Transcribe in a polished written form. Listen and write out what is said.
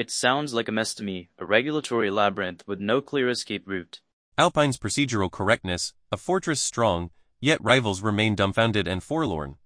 It sounds like a mess to me, a regulatory labyrinth with no clear escape route. Alpine's procedural correctness, a fortress strong, yet rivals remain dumbfounded and forlorn.